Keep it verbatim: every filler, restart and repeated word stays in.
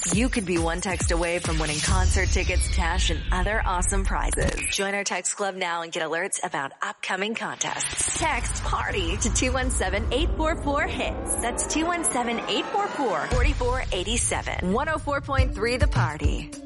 You could be one text away from winning concert tickets, cash, and other awesome prizes. Join our text club now and get alerts about upcoming contests. Text PARTY to two one seven, eight four four, HITS. That's two one seven, eight four four, four four eight seven. one oh four point three The Party.